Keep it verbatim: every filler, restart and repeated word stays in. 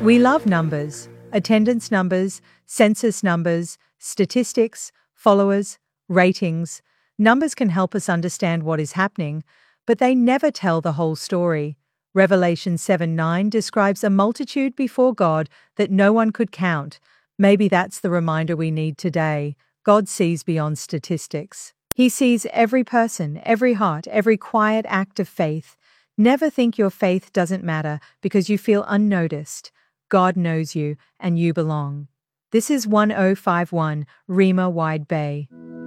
We love numbers, attendance numbers, census numbers, statistics, followers, ratings. Numbers can help us understand what is happening, but they never tell the whole story. Revelation seven nine describes a multitude before God that no one could count. Maybe that's the reminder we need today. God sees beyond statistics. He sees every person, every heart, every quiet act of faith. Never think your faith doesn't matter because you feel unnoticed. God knows you, and you belong. This is ten fifty-one Rima Wide Bay.